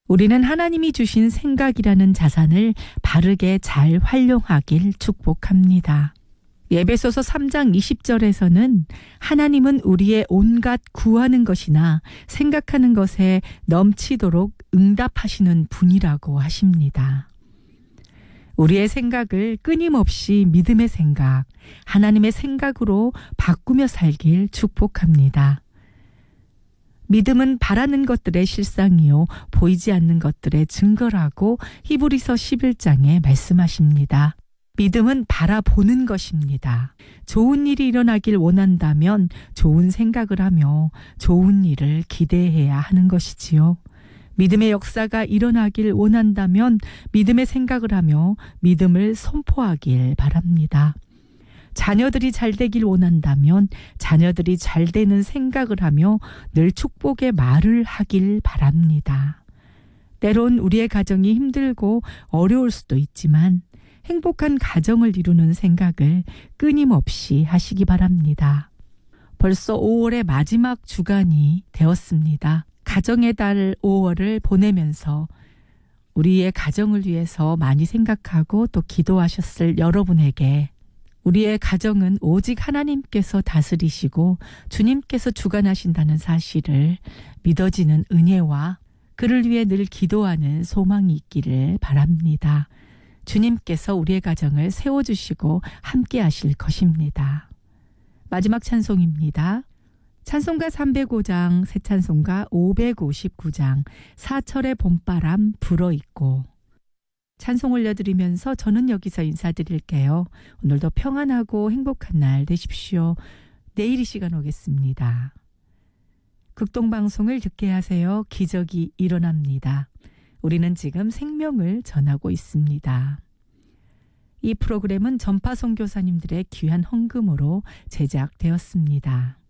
우리는 하나님이 주신 생각이라는 자산을 바르게 잘 활용하길 축복합니다. 에베소서 3장 20절에서는 하나님은 우리의 온갖 구하는 것이나 생각하는 것에 넘치도록 응답하시는 분이라고 하십니다. 우리의 생각을 끊임없이 믿음의 생각, 하나님의 생각으로 바꾸며 살길 축복합니다. 믿음은 바라는 것들의 실상이요 보이지 않는 것들의 증거라고 히브리서 11장에 말씀하십니다. 믿음은 바라보는 것입니다. 좋은 일이 일어나길 원한다면 좋은 생각을 하며 좋은 일을 기대해야 하는 것이지요. 믿음의 역사가 일어나길 원한다면 믿음의 생각을 하며 믿음을 선포하길 바랍니다. 자녀들이 잘 되길 원한다면 자녀들이 잘 되는 생각을 하며 늘 축복의 말을 하길 바랍니다. 때론 우리의 가정이 힘들고 어려울 수도 있지만 행복한 가정을 이루는 생각을 끊임없이 하시기 바랍니다. 벌써 5월의 마지막 주간이 되었습니다. 가정의 달 5월을 보내면서 우리의 가정을 위해서 많이 생각하고 또 기도하셨을 여러분에게 우리의 가정은 오직 하나님께서 다스리시고 주님께서 주관하신다는 사실을 믿어지는 은혜와 그를 위해 늘 기도하는 소망이 있기를 바랍니다. 주님께서 우리의 가정을 세워주시고 함께 하실 것입니다. 마지막 찬송입니다. 찬송가 305장, 새 찬송가 559장, 사철의 봄바람 불어있고. 찬송 올려드리면서 저는 여기서 인사드릴게요. 오늘도 평안하고 행복한 날 되십시오. 내일 이 시간 오겠습니다. 극동방송을 듣게 하세요. 기적이 일어납니다. 우리는 지금 생명을 전하고 있습니다. 이 프로그램은 전파 선교사님들의 귀한 헌금으로 제작되었습니다.